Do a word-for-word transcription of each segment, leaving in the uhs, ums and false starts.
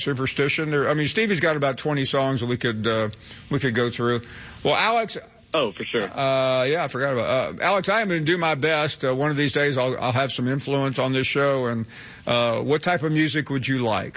Superstition. There, I mean, Stevie's got about twenty songs that we could uh, we could go through. Well, Alex. Oh, for sure. Uh, yeah, I forgot about uh, Alex. I am going to do my best. Uh, one of these days, I'll, I'll have some influence on this show. And uh, what type of music would you like?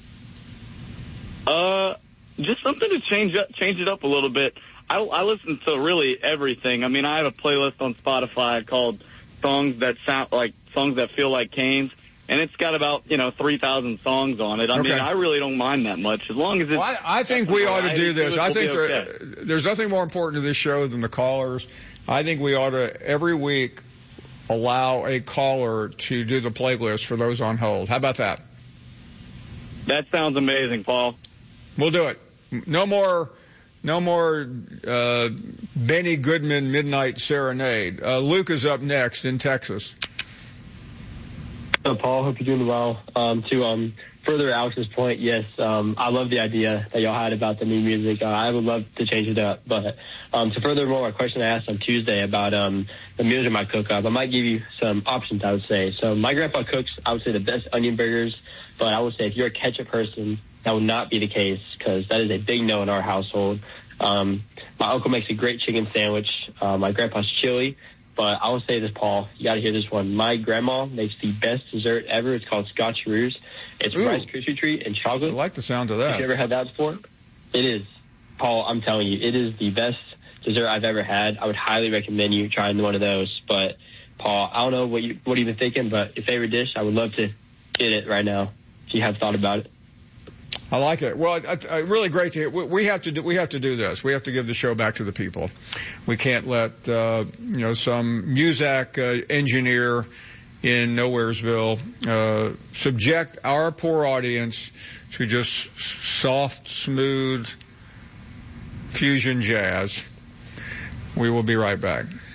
Uh, just something to change up, change it up a little bit. I, I listen to really everything. I mean, I have a playlist on Spotify called "Songs That Sound Like Songs That Feel Like Canes." And it's got about, you know, three thousand songs on it. I okay. mean, I really don't mind that much as long as it's... Well, I, I think we ought to do this. I think there, okay. there's nothing more important to this show than the callers. I think we ought to, every week, allow a caller to do the playlist for those on hold. How about that? That sounds amazing, Paul. We'll do it. No more... No more uh Benny Goodman Midnight Serenade. Uh, Luke is up next in Texas. So, Paul, hope you're doing well. Um, to um, further Alex's point, yes, um, I love the idea that y'all had about the new music. Uh, I would love to change it up. But um, to furthermore, a question I asked on Tuesday about um, the meals in my cook-up, I might give you some options, I would say. So my grandpa cooks, I would say, the best onion burgers. But I would say if you're a ketchup person, that would not be the case because that is a big no in our household. Um, my uncle makes a great chicken sandwich. Uh, my grandpa's chili. But I will say this, Paul, you got to hear this one. My grandma makes the best dessert ever. It's called Scotcheroos. It's Ooh. Rice Krispie treat and chocolate. I like the sound of that. Have you ever had that before? It is. Paul, I'm telling you, it is the best dessert I've ever had. I would highly recommend you trying one of those. But, Paul, I don't know what, you, what you've been thinking, but your favorite dish, I would love to get it right now if you have thought about it. I like it. Well, uh, uh, really great to hear. We, we have to do, we have to do this. We have to give the show back to the people. We can't let, uh, you know, some Muzak uh, engineer in Nowheresville, uh, subject our poor audience to just soft, smooth fusion jazz. We will be right back.